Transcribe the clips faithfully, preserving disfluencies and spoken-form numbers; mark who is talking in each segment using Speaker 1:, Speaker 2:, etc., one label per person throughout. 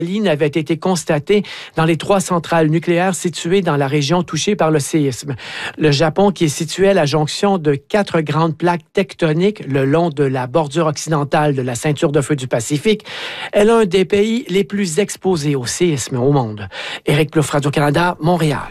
Speaker 1: n'avait été constaté dans les trois centrales nucléaires situées dans la région touchée par le séisme. Le Japon, qui est situé à la jonction de quatre grandes plaques tectoniques le long de la bordure occidentale de la ceinture de feu du Pacifique, est l'un des pays les plus exposés au séisme au monde. Éric Plouffe, Radio-Canada, Montréal.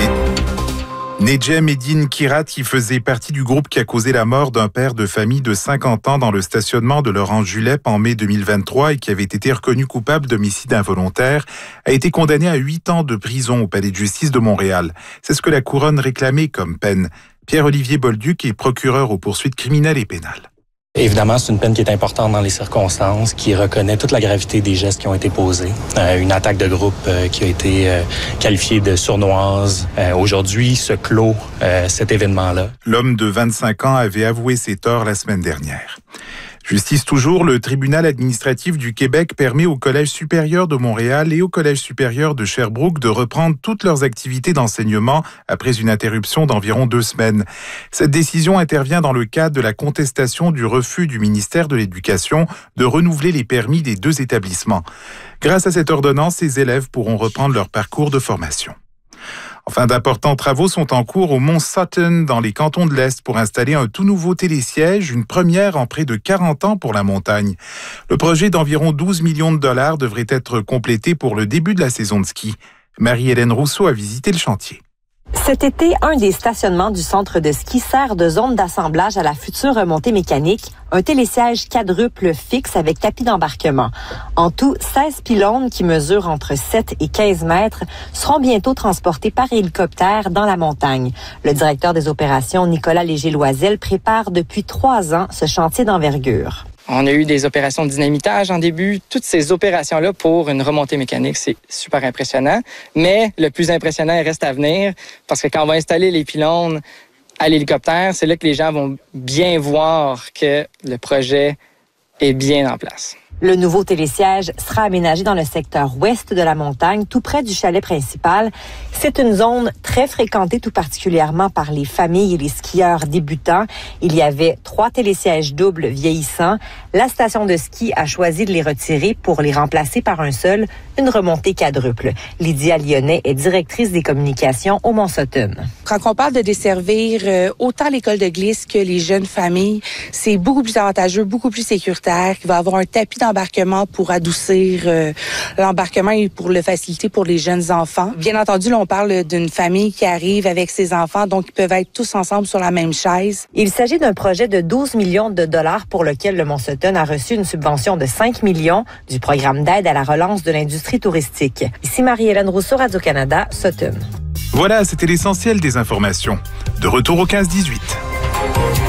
Speaker 2: Nedjem Eddine Kirat, qui faisait partie du groupe qui a causé la mort d'un père de famille de cinquante ans dans le stationnement de Laurent Julep en mai deux mille vingt-trois et qui avait été reconnu coupable d'homicide involontaire, a été condamné à huit ans de prison au Palais de justice de Montréal. C'est ce que la couronne réclamait comme peine. Pierre-Olivier Bolduc est procureur aux poursuites criminelles et pénales.
Speaker 3: Évidemment, c'est une peine qui est importante dans les circonstances, qui reconnaît toute la gravité des gestes qui ont été posés. Euh, une attaque de groupe euh, qui a été euh, qualifiée de sournoise. Euh, aujourd'hui, se clôt euh, cet événement-là.
Speaker 2: L'homme de vingt-cinq ans avait avoué ses torts la semaine dernière. Justice toujours, le tribunal administratif du Québec permet au Collège supérieur de Montréal et au Collège supérieur de Sherbrooke de reprendre toutes leurs activités d'enseignement après une interruption d'environ deux semaines. Cette décision intervient dans le cadre de la contestation du refus du ministère de l'Éducation de renouveler les permis des deux établissements. Grâce à cette ordonnance, ces élèves pourront reprendre leur parcours de formation. Enfin, d'importants travaux sont en cours au Mont Sutton, dans les cantons de l'Est, pour installer un tout nouveau télésiège, une première en près de quarante ans pour la montagne. Le projet d'environ douze millions de dollars devrait être complété pour le début de la saison de ski. Marie-Hélène Rousseau a visité le chantier.
Speaker 4: Cet été, un des stationnements du centre de ski sert de zone d'assemblage à la future remontée mécanique, un télésiège quadruple fixe avec tapis d'embarquement. En tout, seize pylônes qui mesurent entre sept et quinze mètres seront bientôt transportés par hélicoptère dans la montagne. Le directeur des opérations, Nicolas Léger-Loisel, prépare depuis trois ans ce chantier d'envergure.
Speaker 5: On a eu des opérations de dynamitage en début. Toutes ces opérations-là pour une remontée mécanique, c'est super impressionnant. Mais le plus impressionnant il reste à venir parce que quand on va installer les pylônes à l'hélicoptère, c'est là que les gens vont bien voir que le projet est bien en place.
Speaker 4: Le nouveau télésiège sera aménagé dans le secteur ouest de la montagne, tout près du chalet principal. C'est une zone très fréquentée, tout particulièrement par les familles et les skieurs débutants. Il y avait trois télésièges doubles vieillissants. La station de ski a choisi de les retirer pour les remplacer par un seul, une remontée quadruple. Lydia Lyonnais est directrice des communications au Mont Sutton.
Speaker 6: Quand on parle de desservir euh, autant l'école de glisse que les jeunes familles, c'est beaucoup plus avantageux, beaucoup plus sécuritaire. Il va y avoir un tapis d'embarquement pour adoucir euh, l'embarquement et pour le faciliter pour les jeunes enfants. Bien entendu, là, on parle d'une famille qui arrive avec ses enfants, donc ils peuvent être tous ensemble sur la même chaise.
Speaker 4: Il s'agit d'un projet de douze millions de dollars pour lequel le Mont Sutton a reçu une subvention de cinq millions du programme d'aide à la relance de l'industrie touristique. Ici Marie-Hélène Rousseau, Radio-Canada, Sutton.
Speaker 2: Voilà, c'était l'essentiel des informations. De retour au quinze dix-huit.